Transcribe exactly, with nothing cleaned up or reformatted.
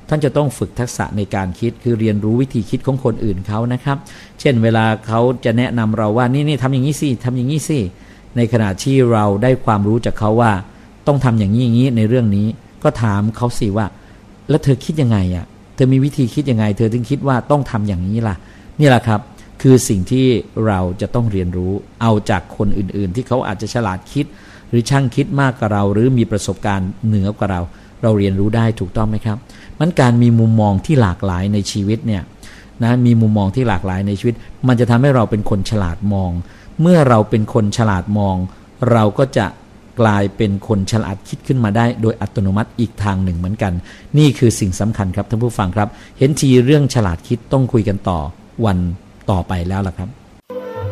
ท่านจะต้องฝึกทักษะในการคิดคือเรียนรู้วิธีคิดของคนอื่นเขานะครับเช่นเวลาเขาจะแนะนำเราว่านี่นี่ทำอย่างนี้สิทำอย่างนี้สิในขณะที่เราได้ความรู้จากเขาว่าต้องทำอย่างนี้อย่างนี้ในเรื่องนี้ก็ถามเขาสิว่าแล้วเธอคิดยังไงอ่ะเธอมีวิธีคิดยังไงเธอถึงคิดว่าต้องทำอย่างนี้ล่ะนี่แหละครับคือสิ่งที่เราจะต้องเรียนรู้เอาจากคนอื่นๆที่เขาอาจจะฉลาดคิดหรือช่างคิดมากกว่าเราหรือมีประสบการณ์เหนือกว่าเราเราเรียนรู้ได้ถูกต้องไหมครับมันการมีมุมมองที่หลากหลายในชีวิตเนี่ยนะมีมุมมองที่หลากหลายในชีวิตมันจะทำให้เราเป็นคนฉลาดมองเมื่อเราเป็นคนฉลาดมองเราก็จะกลายเป็นคนฉลาดคิดขึ้นมาได้โดยอัตโนมัติอีกทางหนึ่งเหมือนกันนี่คือสิ่งสำคัญครับท่านผู้ฟังครับเห็นทีเรื่องฉลาดคิดต้องคุยกันต่อวันต่อไปแล้วล่ะครับ